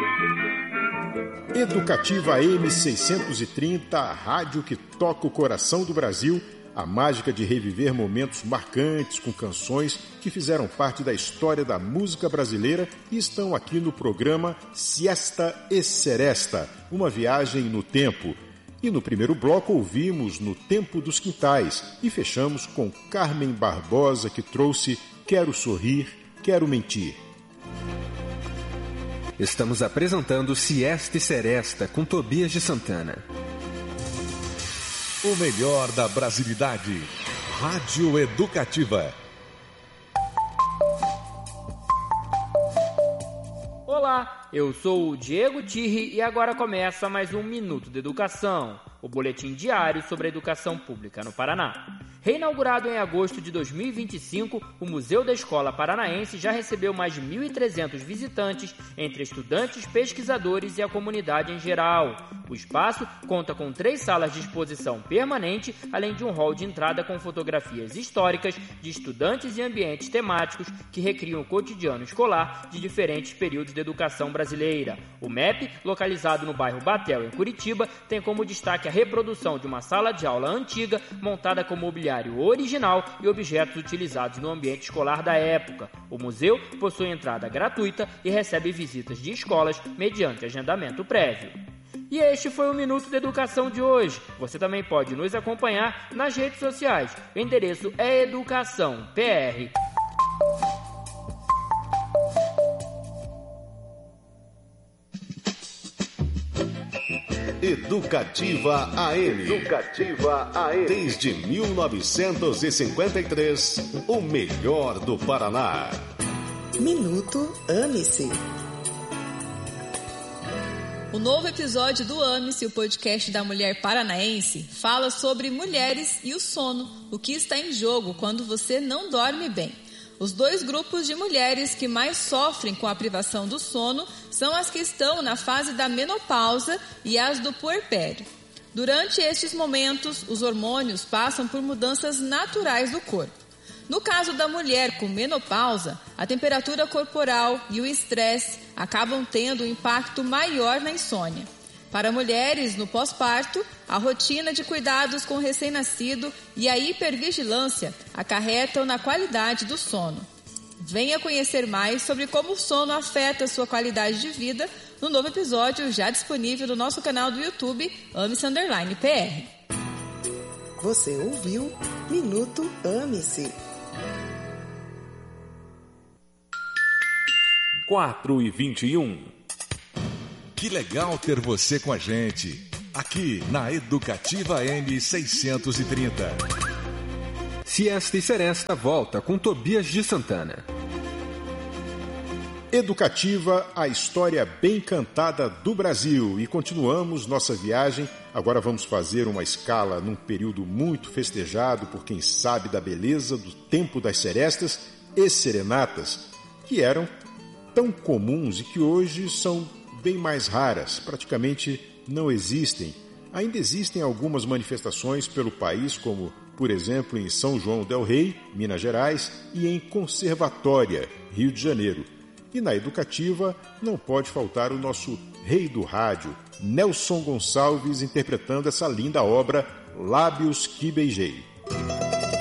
Educativa AM 630, a rádio que toca o coração do Brasil, a mágica de reviver momentos marcantes com canções que fizeram parte da história da música brasileira e estão aqui no programa Siesta e Seresta, uma viagem no tempo. E no primeiro bloco ouvimos No Tempo dos Quintais e fechamos com Carmen Barbosa, que trouxe Quero Sorrir, Quero Mentir. Estamos apresentando Siesta e Seresta com Tobias de Santana. O melhor da brasilidade. Rádio Educativa. Olá, eu sou o Diego Tirri e agora começa mais um Minuto de Educação, o boletim diário sobre a educação pública no Paraná. Reinaugurado em agosto de 2025, o Museu da Escola Paranaense já recebeu mais de 1.300 visitantes, entre estudantes, pesquisadores e a comunidade em geral. O espaço conta com 3 salas de exposição permanente, além de um hall de entrada com fotografias históricas de estudantes e ambientes temáticos que recriam o cotidiano escolar de diferentes períodos da educação brasileira. O MEP, localizado no bairro Batel, em Curitiba, tem como destaque a reprodução de uma sala de aula antiga, montada com mobiliário original e objetos utilizados no ambiente escolar da época. O museu possui entrada gratuita e recebe visitas de escolas mediante agendamento prévio. E este foi o Minuto da Educação de hoje. Você também pode nos acompanhar nas redes sociais. O endereço é Educação PR. Educativa AM. Educativa AM. Desde 1953, o melhor do Paraná. Minuto Ame-se. O novo episódio do Ame-se, o podcast da mulher paranaense, fala sobre mulheres e o sono, o que está em jogo quando você não dorme bem. Os 2 grupos de mulheres que mais sofrem com a privação do sono são as que estão na fase da menopausa e as do puerpério. Durante estes momentos, os hormônios passam por mudanças naturais do corpo. No caso da mulher com menopausa, a temperatura corporal e o estresse acabam tendo um impacto maior na insônia. Para mulheres no pós-parto, a rotina de cuidados com o recém-nascido e a hipervigilância acarretam na qualidade do sono. Venha conhecer mais sobre como o sono afeta a sua qualidade de vida no novo episódio já disponível no nosso canal do YouTube, Ame-se_PR. Você ouviu Minuto Ame-se. 4h21. Que legal ter você com a gente, aqui na Educativa M 630. Siesta e Seresta volta com Tobias de Santana. Educativa, a história bem cantada do Brasil. E continuamos nossa viagem. Agora vamos fazer uma escala num período muito festejado por quem sabe da beleza do tempo das serestas e serenatas, que eram tão comuns e que hoje são bem mais raras, praticamente não existem. Ainda existem algumas manifestações pelo país, como, por exemplo, em São João del Rei, Minas Gerais, e em Conservatória, Rio de Janeiro. E na Educativa não pode faltar o nosso rei do rádio, Nelson Gonçalves, interpretando essa linda obra Lábios que Beijei.